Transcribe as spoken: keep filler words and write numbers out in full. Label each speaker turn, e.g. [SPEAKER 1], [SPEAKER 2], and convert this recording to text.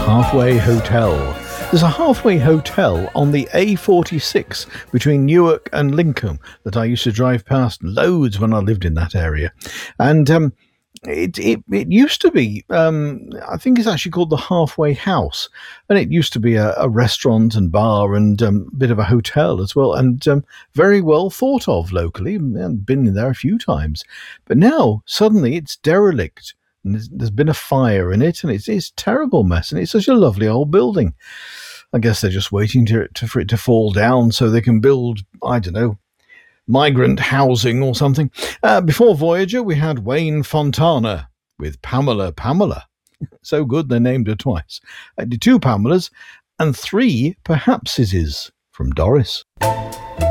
[SPEAKER 1] Halfway Hotel. There's a halfway hotel on the A forty-six between Newark and Lincoln that I used to drive past loads when I lived in that area. And um, it, it it used to be, um, I think it's actually called the Halfway House. And it used to be a, a restaurant and bar and a um, bit of a hotel as well. And um, very well thought of locally. I've been in there a few times. But now, suddenly, it's derelict. And there's, there's been a fire in it, and it's it's a terrible mess, and it's such a lovely old building. I guess they're just waiting to, to for it to fall down so they can build, I don't know, migrant housing or something. Uh, before Voyager, we had Wayne Fontana with Pamela Pamela. So good they named her twice. Uh, two Pamelas and three Perhapses from Doris.